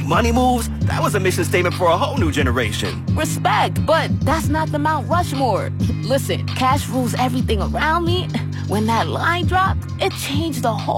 money moves, that was a mission statement for a whole new generation. Respect, but that's not the Mount Rushmore. Listen, cash rules everything around me. When that line dropped, it changed the whole